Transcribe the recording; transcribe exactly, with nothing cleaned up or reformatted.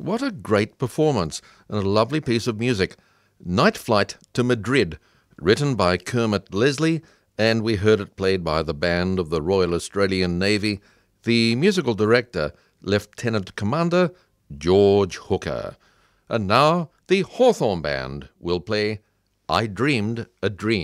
what a great performance and a lovely piece of music. Night Flight to Madrid, written by Kermit Leslie, and we heard it played by the band of the Royal Australian Navy, the musical director, Lieutenant Commander George Hooker. And now the Hawthorne Band will play I Dreamed a Dream.